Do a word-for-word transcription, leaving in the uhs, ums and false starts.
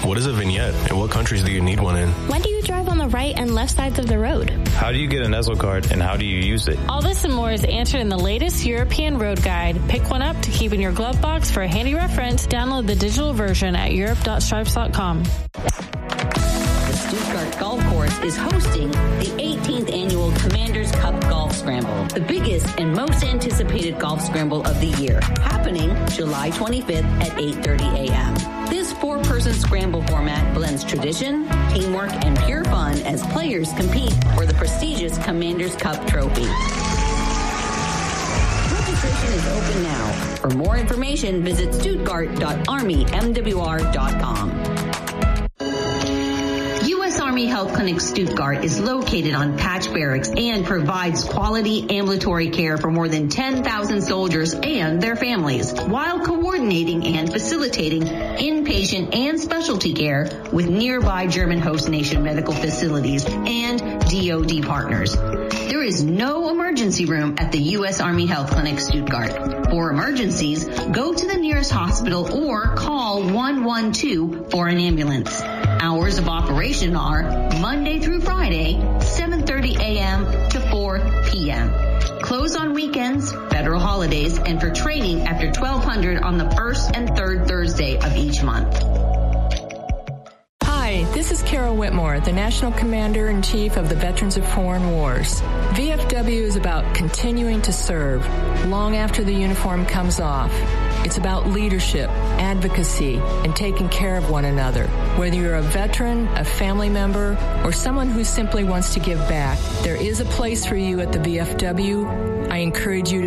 What is a vignette, and what countries do you need one in? When do you drive on the right and left sides of the road? How do you get an E S L card, and how do you use it? All this and more is answered in the latest European Road Guide. Pick one up to keep in your glove box for a handy reference. Download the digital version at europe dot stripes dot com. The Stuttgart Golf Course is hosting the eighteenth Annual Commander's Cup Golf Scramble, the biggest and most anticipated golf scramble of the year, happening July twenty-fifth at eight thirty a.m. This four-person scramble format blends tradition, teamwork, and pure fun as players compete for the prestigious Commander's Cup trophy. Registration is open now. For more information, visit stuttgart dot army m w r dot com. U S Army Health Clinic Stuttgart is located on Patch Barracks and provides quality ambulatory care for more than ten thousand soldiers and their families, while coordinating and facilitating inpatient and specialty care with nearby German host nation medical facilities and D O D partners. There is no emergency room at the U S Army Health Clinic Stuttgart. For emergencies, go to the nearest hospital or call one one two for an ambulance. Hours of operation are Monday through Friday, seven thirty a.m. to four p.m. Close on weekends, federal holidays, and for training after twelve hundred on the first and third Thursday of each month. Hi, this is Carol Whitmore, the National Commander-in-Chief of the Veterans of Foreign Wars. V F W is about continuing to serve long after the uniform comes off. It's about leadership, advocacy, and taking care of one another. Whether you're a veteran, a family member, or someone who simply wants to give back, there is a place for you at the V F W. I encourage you to